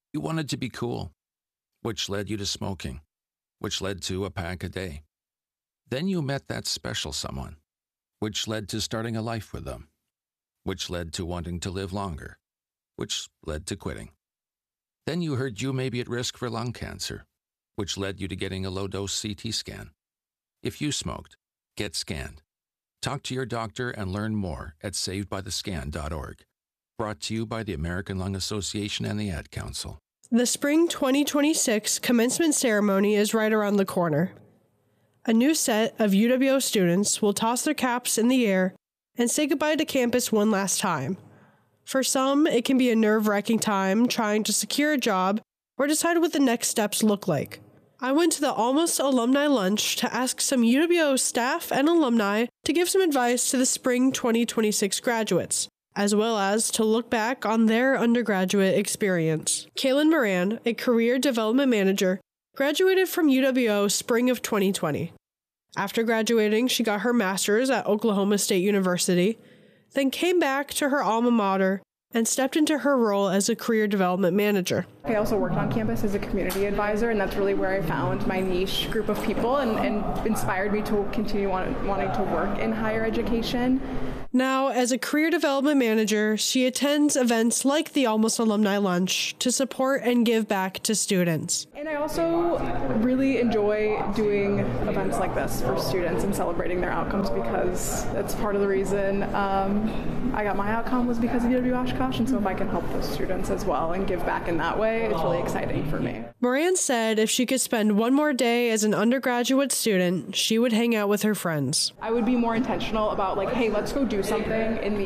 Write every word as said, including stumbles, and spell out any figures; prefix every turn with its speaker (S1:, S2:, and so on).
S1: You wanted to be cool, which led you to smoking, which led to a pack a day. Then you met that special someone, which led to starting a life with them, which led to wanting to live longer, which led to quitting. Then you heard you may be at risk for lung cancer, which led you to getting a low-dose C T scan. If you smoked, get scanned. Talk to your doctor and learn more at saved by the scan dot org. Brought to you by the American Lung Association and the Ad Council.
S2: The spring twenty twenty-six commencement ceremony is right around the corner. A new set of U W O students will toss their caps in the air and say goodbye to campus one last time. For some, it can be a nerve-wracking time trying to secure a job or decide what the next steps look like. I went to the Almost Alumni Lunch to ask some U W O staff and alumni to give some advice to the spring twenty twenty-six graduates, as well as to look back on their undergraduate experience. Kaylin Moran, a career development manager, graduated from U W O spring of twenty twenty. After graduating, she got her master's at Oklahoma State University, then came back to her alma mater and stepped into her role as a career development manager.
S3: I also worked on campus as a community advisor, and that's really where I found my niche group of people and, and inspired me to continue want, wanting to work in higher education.
S2: Now, as a career development manager, she attends events like the Almost Alumni Lunch to support and give back to students.
S3: And I also really enjoy doing events like this for students and celebrating their outcomes, because that's part of the reason um, I got my outcome was because of U W Oshkosh, and so if I can help those students as well and give back in that way, it's really exciting for me.
S2: Moran said if she could spend one more day as an undergraduate student, she would hang out with her friends.
S3: I would be more intentional about like, hey, let's go do something in the